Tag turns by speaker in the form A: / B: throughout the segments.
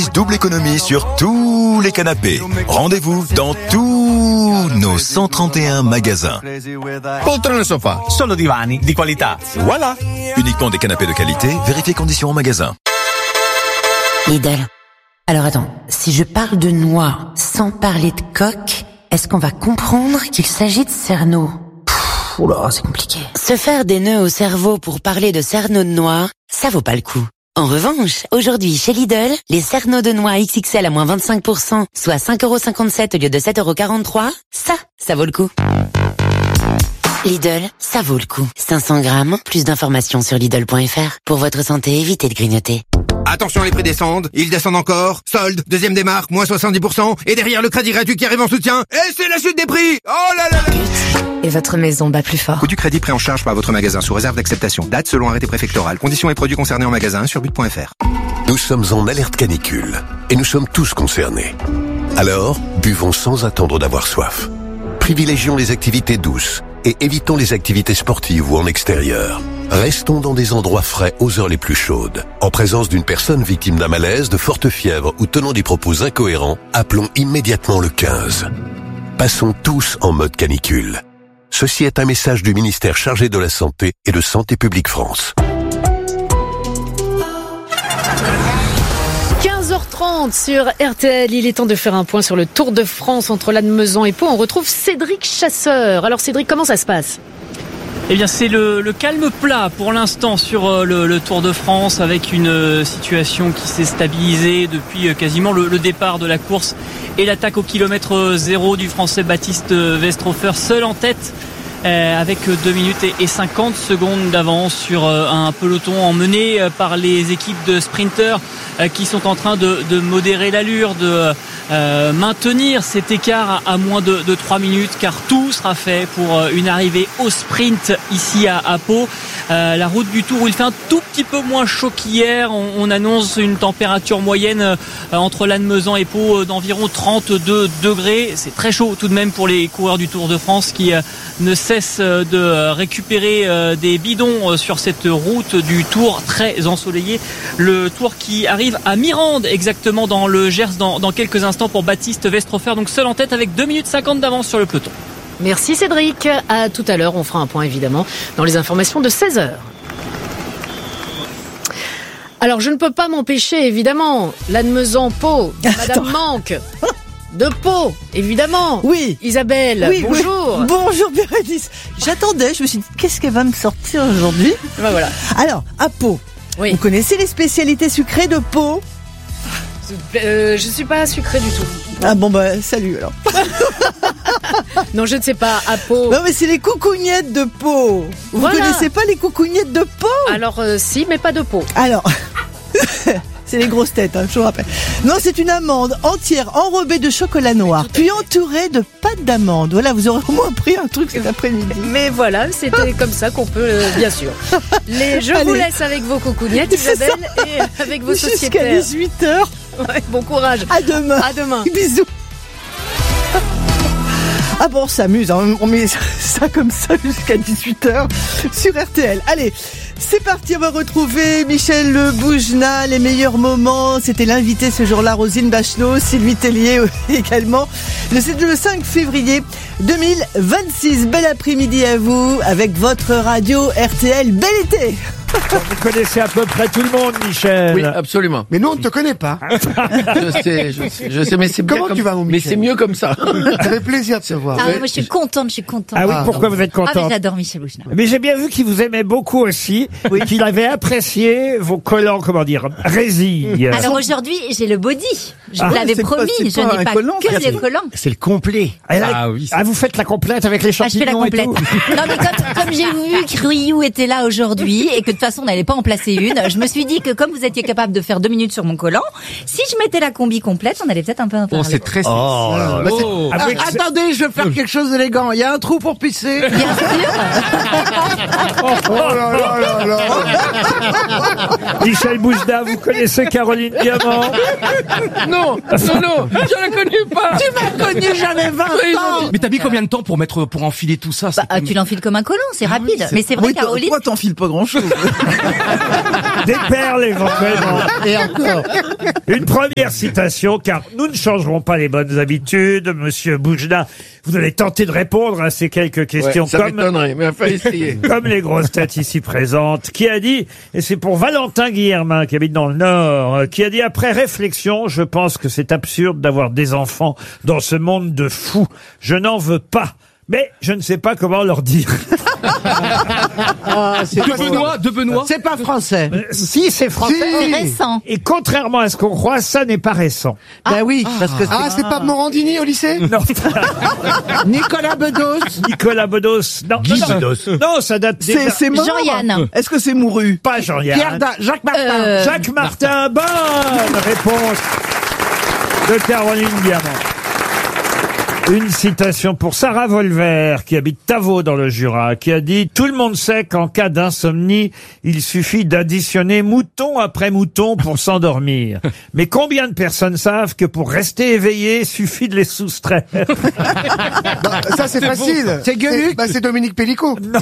A: Double économie sur tous les canapés. Rendez-vous dans tous nos 131 magasins.
B: Poltrone sofà, solo divani di qualità. Voilà.
A: Uniquement des canapés de qualité, vérifiez conditions en magasin.
C: Lidl. Alors attends, si je parle de noix sans parler de coque, est-ce qu'on va comprendre qu'il s'agit de cerneau? Oula, c'est compliqué. Se faire des nœuds au cerveau pour parler de cerneau de noix, ça vaut pas le coup. En revanche, aujourd'hui, chez Lidl, les cerneaux de noix XXL à moins 25%, soit 5,57€ au lieu de 7,43€, ça vaut le coup. Lidl, ça vaut le coup. 500 grammes, plus d'informations sur Lidl.fr. Pour votre santé, évitez de grignoter.
D: Attention, les prix descendent, ils descendent encore. Solde, deuxième démarque, moins 70%. Et derrière, le crédit gratuit qui arrive en soutien. Et c'est la chute des prix. Oh là là là.
E: Et votre maison bat plus fort.
D: Coût du crédit pris en charge par votre magasin sous réserve d'acceptation. Date selon arrêté préfectoral. Conditions et produits concernés en magasin sur but.fr.
F: Nous sommes en alerte canicule. Et nous sommes tous concernés. Alors, buvons sans attendre d'avoir soif. Privilégions les activités douces. Et évitons les activités sportives ou en extérieur. Restons dans des endroits frais aux heures les plus chaudes. En présence d'une personne victime d'un malaise, de forte fièvre ou tenant des propos incohérents, appelons immédiatement le 15. Passons tous en mode canicule. Ceci est un message du ministère chargé de la Santé et de Santé publique France.
G: 15h30 sur RTL, il est temps de faire un point sur le Tour de France entre Lannemezan et Pau. On retrouve Cédric Chasseur. Alors Cédric, comment ça se passe ?
H: Eh bien, c'est le calme plat pour l'instant sur le Tour de France, avec une situation qui s'est stabilisée depuis quasiment le départ de la course et l'attaque au kilomètre 0 du Français Baptiste Westrhofer, seul en tête avec 2 minutes et 50 secondes d'avance sur un peloton emmené par les équipes de sprinters qui sont en train de modérer l'allure, de maintenir cet écart à moins de 3 minutes, car tout sera fait pour une arrivée au sprint ici à Pau. La route du Tour où il fait un tout petit peu moins chaud qu'hier. On annonce une température moyenne entre Lannemezan et Pau d'environ 32 degrés. C'est très chaud tout de même pour les coureurs du Tour de France qui ne cessent de récupérer des bidons sur cette route du Tour très ensoleillée. Le Tour qui arrive à Mirande, exactement dans le Gers, dans quelques instants pour Baptiste Westrhofer, donc seul en tête avec 2 minutes 50 d'avance sur le peloton.
G: Merci Cédric. À tout à l'heure, on fera un point évidemment dans les informations de 16h. Alors je ne peux pas m'empêcher évidemment, Lannemezan, Pau, Madame Manque de Pau, évidemment.
I: Oui.
G: Isabelle,
I: oui,
G: bonjour.
I: Oui. Bonjour Bérénice. J'attendais, je me suis dit, qu'est-ce qu'elle va me sortir aujourd'hui ?
G: Ben voilà.
I: Alors, à Pau,
G: oui.
I: Vous connaissez les spécialités sucrées de Pau ?
G: Je suis pas sucrée du tout.
I: Ah bon bah salut alors.
G: Non, je ne sais pas, à Pau.
I: Non mais c'est les coucougnettes de Pau. Vous connaissez pas les coucougnettes de Pau ?
G: Alors si, mais pas de Pau.
I: Alors c'est les grosses têtes, je vous rappelle. Non, c'est une amande entière enrobée de chocolat noir, puis entourée de pâte d'amande. Voilà, vous aurez au moins pris un truc cet après-midi.
G: Mais voilà, c'était comme ça qu'on peut, bien sûr. Je vous laisse avec vos coucougnettes, Isabelle, et avec vos sociétaires.
I: Jusqu'à 18h.
G: Ouais, bon courage.
I: À demain.
G: À demain.
I: Bisous. Ah bon, on s'amuse, hein. On met ça comme ça jusqu'à 18h sur RTL. Allez, c'est parti, on va retrouver Michel Boujna, les meilleurs moments. C'était l'invité ce jour-là, Roselyne Bachelot, Sylvie Tellier également. C'est le 5 février 2026. Bel après-midi à vous avec votre radio RTL. Bel été.
J: Vous connaissez à peu près tout le monde, Michel.
B: Oui, absolument.
K: Mais nous, on ne te connaît pas.
B: Je sais, mais c'est bien.
K: Comment tu vas, mon Michel ?
B: Mais c'est mieux comme ça.
K: Ça fait plaisir de te voir.
L: Ah, moi, je suis contente.
J: Ah oui, pourquoi vous êtes contente ?
L: Ah, mais j'adore Michel Boujna.
J: Mais j'ai bien vu qu'il vous aimait beaucoup aussi, qu'il avait apprécié vos collants, résille.
L: Alors aujourd'hui, j'ai le body. Je vous l'avais promis, je n'ai pas que les collants.
K: C'est le complet.
J: Vous faites la complète avec les champignons.
L: Je fais la complète. Non, mais comme j'ai vu que Ryu était là aujourd'hui et que de toute façon on n'allait pas en placer une, je me suis dit que comme vous étiez capable de faire 2 minutes sur mon collant, si je mettais la combi complète, on allait peut-être un peu en parler.
K: Oh, c'est très attendez, je vais faire quelque chose d'élégant. Il y a un trou pour pisser.
L: Bien sûr.
K: Oh là là là là.
J: Michel Boujna, vous connaissez Caroline Diamant ?
B: Non, je la connais pas.
I: Tu m'as connu, j'avais 20 ans.
K: Mais t'as mis combien de temps pour enfiler tout ça ?
L: Tu l'enfiles comme un collant, c'est rapide. Mais c'est vrai, Caroline.
I: Toi, t'enfiles pas grand-chose.
J: Des perles éventuellement.
K: Et encore.
J: Une première citation, car nous ne changerons pas les bonnes habitudes. Monsieur Boujna, vous allez tenter de répondre à ces quelques questions
M: ça m'étonnerait, mais enfin essayer.
J: comme les grosses têtes ici présentes, qui a dit, et c'est pour Valentin Guillermin qui habite dans le Nord, qui a dit après réflexion, je pense que c'est absurde d'avoir des enfants dans ce monde de fous. Je n'en veux pas. Mais je ne sais pas comment leur dire.
K: De Benoît.
I: C'est pas français.
J: Si, c'est français.
L: C'est récent.
J: Et contrairement à ce qu'on croit, ça n'est pas récent.
I: Ben oui, parce que
N: c'est pas Morandini au lycée?
J: Non.
I: Nicolas Bedos.
J: Nicolas Bedos. Non,
B: Guy
J: non, non.
B: Bedos.
J: Non, ça date déjà.
I: C'est mort.
L: Jean-Yann.
I: Est-ce que c'est mouru?
J: Pas Jean-Yann.
I: Jacques Martin.
J: Jacques Martin, bonne réponse de Caroline Diamant. Une citation pour Sarah Volver, qui habite Tavaux dans le Jura, qui a dit « Tout le monde sait qu'en cas d'insomnie, il suffit d'additionner mouton après mouton pour s'endormir. Mais combien de personnes savent que pour rester éveillé, suffit de les soustraire ?»
N: Ça, c'est facile.
I: C'est Gueuluc.
N: C'est Dominique Pellicot.
J: Non,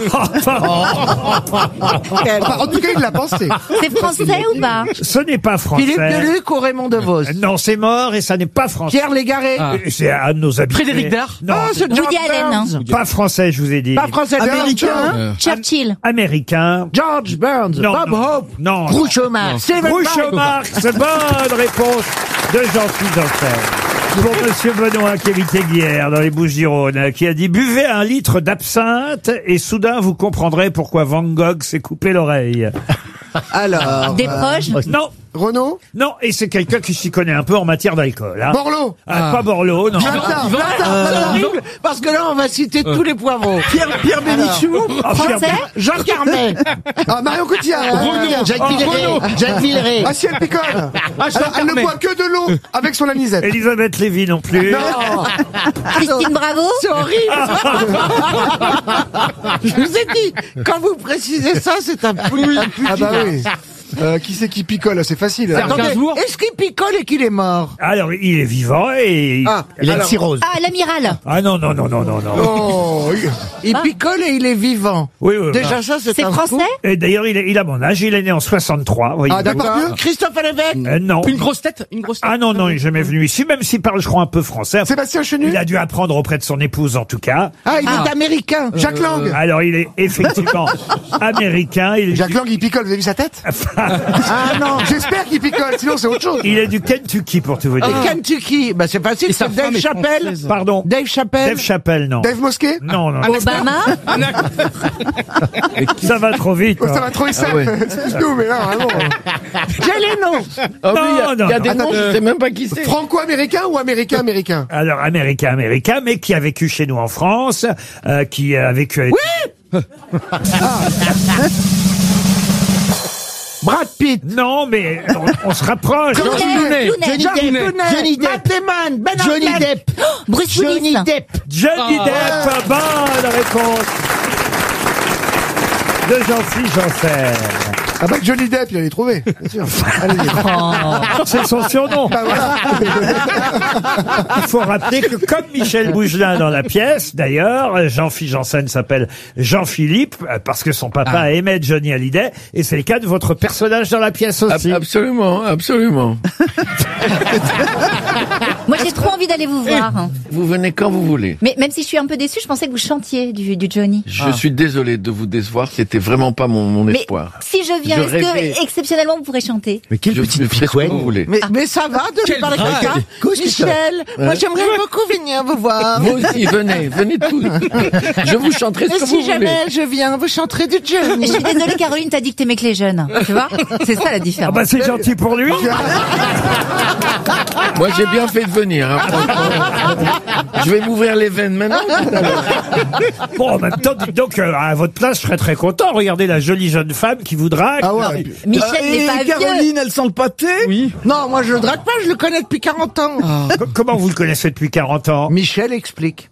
N: En tout cas, il l'a pensé.
L: C'est français ou pas?
J: ce n'est pas français.
I: Philippe Gueuluc ou Raymond DeVos?
J: Non, c'est mort et ça n'est pas français.
I: Pierre Légaré.
J: C'est un de nos habitués.
K: Frédéric Dard.
J: Non,
I: c'est George
L: Woody Allen.
I: Burns.
J: pas français, je vous ai dit.
I: Pas français. Américain.
L: Churchill.
J: Américain.
I: George Burns.
J: Non,
I: Bob
J: non.
I: Hope.
J: Non.
I: Groucho Marx. Steven
J: Groucho
I: Marx.
J: Marx, bonne réponse de Jean-Philippe Janssen. Pour Monsieur Benoît qui habite Aiguière dans les Bouches-du-Rhône, qui a dit « Buvez 1 litre d'absinthe et soudain vous comprendrez pourquoi Van Gogh s'est coupé l'oreille. »
I: Alors.
L: Des proches.
J: Non,
N: Renaud?
J: non, et c'est quelqu'un qui s'y connaît un peu en matière d'alcool. Hein.
N: Borloo?
J: Pas Borloo, non.
I: Parce que là, on va citer tous les poivrons. Pierre Bénichou.
L: Français.
I: Jean Carmet.
N: Marion Cotillard.
I: Jacques Villeray.
N: Ah si, elle picole. Elle ne boit que de l'eau avec son anisette.
J: Elisabeth Lévy non plus.
L: Christine Bravo.
I: C'est horrible. Je vous ai dit, quand vous précisez ça, c'est un peu.
N: Ah bah oui. Qui c'est qui picole? C'est facile.
I: Attendez, est-ce qu'il picole et qu'il est mort?
J: Alors, il est vivant et...
B: Il a une cirrhose.
L: Ah, l'amiral.
J: Ah non, non, non, non, non, non.
N: Oh,
I: Il picole et il est vivant.
J: Oui, oui.
I: Déjà, ça, c'est
L: C'est
I: un
L: français?
I: coup.
J: Et d'ailleurs, il a mon âge, il est né en 63. Voyez.
N: Ah d'accord.
I: Christophe Lévesque.
J: Non.
K: Une grosse tête.
J: Ah non, non, il n'est jamais venu ici, même s'il parle, je crois, un peu français.
N: Sébastien Chenu.
J: Il a dû apprendre auprès de son épouse, en tout cas.
I: Ah, il est américain.
N: Jacques Lang.
J: Alors, il est effectivement américain.
N: Jacques Lang, il picole, vous avez vu sa tête?
I: Ah non.
N: J'espère qu'il picole, sinon c'est autre chose.
J: Il est du Kentucky, pour tout vous
I: Et
J: dire.
I: Kentucky. Bah, c'est facile, c'est Dave Chappelle.
J: Pardon.
I: Dave Chappelle.
J: Dave Chappelle, non.
N: Dave Mosquet?
J: Non, non.
L: Obama.
J: Ça va trop vite.
N: Oh, ça va trop vite, excuse-nous, mais là, vraiment.
I: Quel est nom?
J: Non, non,
M: Il y a des
J: non.
M: noms, je sais même pas qui c'est.
N: Franco-américain ou américain-américain?
J: Alors, américain, mais qui a vécu chez nous en France, qui a vécu... Oui.
I: Brad Pitt.
J: Non, mais on se rapproche.
L: Clooney.
I: Johnny Depp. Matt Damon. Ben Affleck.
L: Bruce Willis.
J: Johnny Depp, bonne réponse de Jean-Philippe Janssen.
N: Ah bah Johnny Depp, il allait trouver, bien sûr. Allez-y.
J: C'est son surnom.
N: Bah voilà.
J: Il faut rappeler que comme Michel Bougelin dans la pièce, d'ailleurs, Jean-Philippe Janssen s'appelle Jean-Philippe, parce que son papa aimait Johnny Hallyday, et c'est le cas de votre personnage dans la pièce aussi.
M: Absolument, absolument.
L: Moi, j'ai trop envie d'aller vous voir.
M: Vous venez quand vous voulez.
L: Mais même si je suis un peu déçue, je pensais que vous chantiez du Johnny.
M: Je suis désolé de vous décevoir, c'était vraiment pas mon
L: Mais
M: espoir.
L: si je viens,
M: Je
L: est-ce
M: rêvais.
L: que exceptionnellement vous pourrez chanter?
B: Mais quelle
M: Je
B: petite
M: fais ce que
B: picouette.
M: vous voulez.
I: Mais ça va de lui parler comme ça? Michel, moi j'aimerais beaucoup venir vous voir.
M: Vous aussi, venez tous. Je vous chanterai ce
I: Et
M: que vous
I: si
M: voulez.
I: jamais je viens, vous chanterez du Johnny.
L: Je suis désolée, Caroline, t'as dit que t'aimais que les jeunes. Tu vois? C'est ça la
J: Ah
L: différence.
J: bah c'est gentil pour lui.
M: Moi, j'ai bien fait de venir. Hein, je vais m'ouvrir les veines maintenant.
J: Bon, en même temps, dites donc, à votre place, je serais très content. Regardez la jolie jeune femme qui vous drague.
N: Ah ouais.
L: Michel n'est pas vieux.
I: Caroline, elle sent le pâté? Oui. Non, moi je le drague pas, je le connais depuis 40 ans.
J: Comment vous le connaissez depuis 40 ans?
I: Michel explique.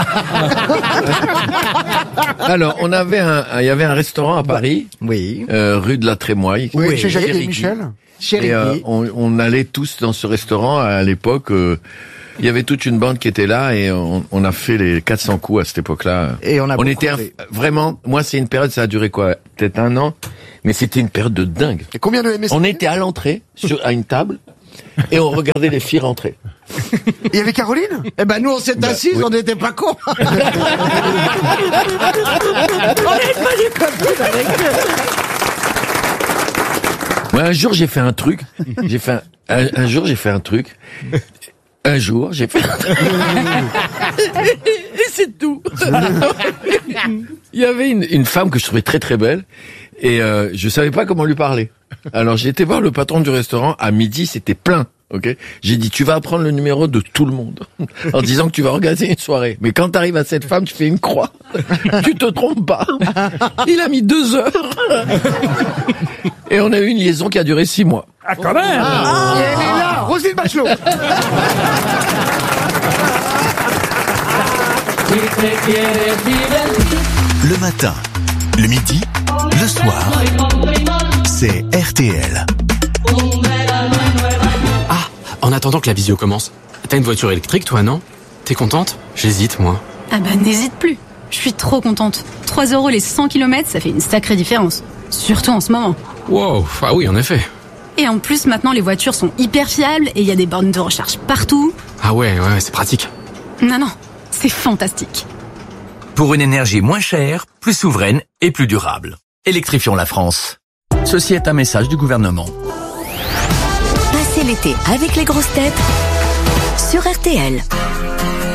M: Alors, il y avait un restaurant à Paris,
B: Oui.
M: rue de la Trémoille.
N: Oui, chez Jacques et
M: Guérigui.
N: Michel. Chérie.
M: Et on allait tous dans ce restaurant à l'époque. Il y avait toute une bande qui était là et on a fait les 400 coups à cette époque-là.
N: Et on
M: était vraiment. Moi, c'est une période. Ça a duré quoi? Peut-être 1 an. Mais c'était une période de dingue.
N: Et combien de MST?
M: On était à l'entrée à une table et on regardait les filles rentrer.
N: Il y avait Caroline?
O: Eh ben nous on s'est assis,
M: oui.
O: on n'était pas cons.
I: On est pas des copines avec
M: Ouais, un jour j'ai fait un truc. Un jour j'ai fait un truc. Et c'est tout. Il y avait une femme que je trouvais très très belle et je savais pas comment lui parler. Alors j'ai été voir le patron du restaurant à midi, c'était plein. Ok, j'ai dit tu vas apprendre le numéro de tout le monde en disant que tu vas organiser une soirée. Mais quand t'arrives à cette femme, tu fais une croix. Tu te trompes pas. Il a mis 2 heures. Et on a eu une liaison qui a duré 6 mois.
J: Ah, quand même!
N: Et elle est là, Roselyne Bachelot.
A: Le matin, le midi, le soir, c'est RTL.
P: Ah, en attendant que la visio commence, t'as une voiture électrique toi, non? T'es contente? J'hésite, moi.
Q: Ah bah n'hésite plus. Je suis trop contente. 3 € les 100 km, ça fait une sacrée différence. Surtout en ce moment.
P: Wow, ah oui, en effet.
Q: Et en plus, maintenant, les voitures sont hyper fiables et il y a des bornes de recharge partout.
P: Ah ouais, c'est pratique.
Q: Non, c'est fantastique.
A: Pour une énergie moins chère, plus souveraine et plus durable. Électrifions la France. Ceci est un message du gouvernement.
R: Passez l'été avec les grosses têtes sur RTL.